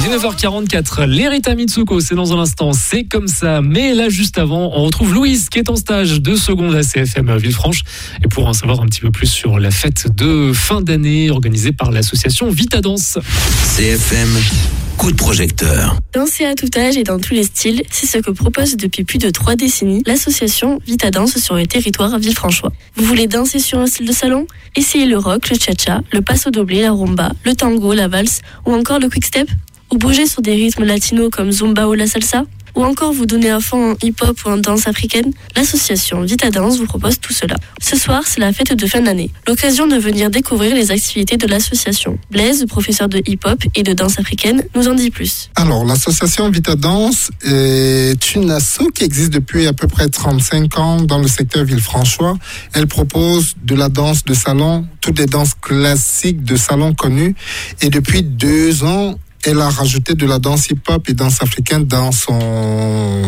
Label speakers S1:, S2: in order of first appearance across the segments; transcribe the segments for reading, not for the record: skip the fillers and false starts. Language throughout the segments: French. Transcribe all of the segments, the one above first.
S1: est 9h44, l'Erita Mitsuko, c'est dans un instant, c'est comme ça. Mais là, juste avant, on retrouve Louise qui est en stage de seconde à CFM Villefranche. Et pour en savoir un petit peu plus sur la fête de fin d'année organisée par l'association Vita Danse.
S2: CFM, coup de projecteur.
S3: Danser à tout âge et dans tous les styles, c'est ce que propose depuis plus de 3 décennies l'association Vita Danse sur le territoire villefranchois. Vous voulez danser sur un style de salon ? Essayez le rock, le cha-cha, le paso doble, la rumba, le tango, la valse ou encore le quick-step ? Ou bouger sur des rythmes latinos comme zumba ou la salsa ? Ou encore vous donner à fond en hip-hop ou en danse africaine ? L'association Vita Danse vous propose tout cela. Ce soir, c'est la fête de fin d'année. L'occasion de venir découvrir les activités de l'association. Blaise, professeur de hip-hop et de danse africaine, nous en dit plus.
S4: Alors, l'association Vita Danse est une asso qui existe depuis à peu près 35 ans dans le secteur villefranchois. Elle propose de la danse de salon, toutes les danses classiques de salon connues. Et depuis 2 ans, elle a rajouté de la danse hip-hop et danse africaine dans son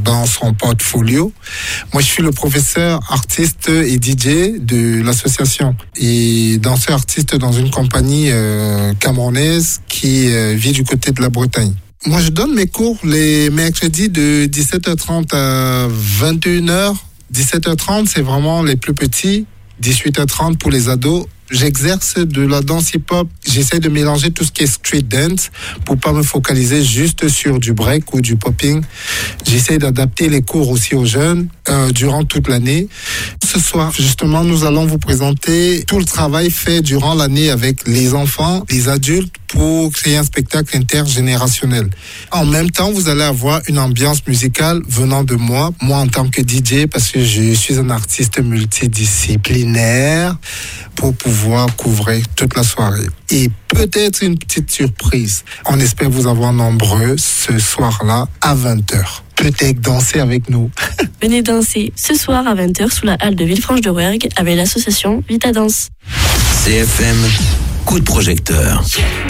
S4: portfolio. Moi, je suis le professeur artiste et DJ de l'association et danseur artiste dans une compagnie camerounaise qui vit du côté de la Bretagne. Moi, je donne mes cours les mercredis de 17h30 à 21h. 17h30, c'est vraiment les plus petits. 18h30 pour les ados. J'exerce de la danse hip-hop. J'essaie de mélanger tout ce qui est street dance pour pas me focaliser juste sur du break ou du popping. J'essaie d'adapter les cours aussi aux jeunes durant toute l'année. Ce soir, justement, nous allons vous présenter tout le travail fait durant l'année avec les enfants, les adultes pour créer un spectacle intergénérationnel. En même temps, vous allez avoir une ambiance musicale venant de moi en tant que DJ, parce que je suis un artiste multidisciplinaire pour pouvoir couvrir toute la soirée. Et peut-être une petite surprise. On espère vous avoir nombreux ce soir-là à 20h. Peut-être danser avec nous.
S3: Venez danser ce soir à 20h sous la halle de Villefranche-de-Rouergue avec l'association Vita Danse.
S2: CFM, coup de projecteur.